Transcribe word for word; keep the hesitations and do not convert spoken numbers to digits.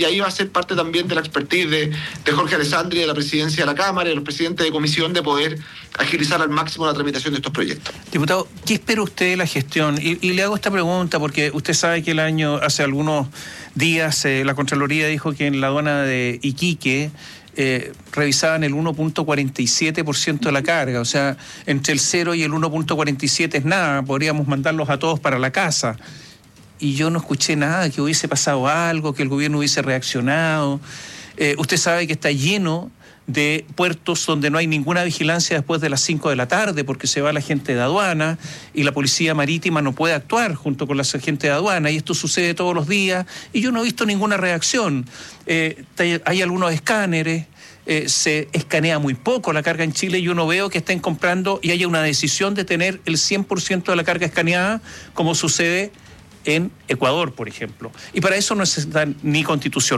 y ahí va a ser parte también de la expertise de, de Jorge Alessandri, de la presidencia de la Cámara y de los presidentes de comisión, de poder agilizar al máximo la tramitación de estos proyectos. Diputado, ¿qué espera usted de la gestión? Y, y le hago esta pregunta porque usted sabe que el año, hace algunos días, eh, la Contraloría dijo que en la aduana de Iquique eh, revisaban el uno punto cuarenta y siete por ciento de la carga, o sea, entre el cero y el uno punto cuarenta y siete es nada, podríamos mandarlos a todos para la casa. Y yo no escuché nada, que hubiese pasado algo, que el gobierno hubiese reaccionado. Eh, usted sabe que está lleno de puertos donde no hay ninguna vigilancia después de las cinco de la tarde porque se va la gente de aduana y la policía marítima no puede actuar junto con la gente de aduana, y esto sucede todos los días y yo no he visto ninguna reacción. Eh, hay algunos escáneres, eh, se escanea muy poco la carga en Chile y yo no veo que estén comprando y haya una decisión de tener el cien por ciento de la carga escaneada como sucede en Ecuador, por ejemplo. Y para eso no necesitan ni constitución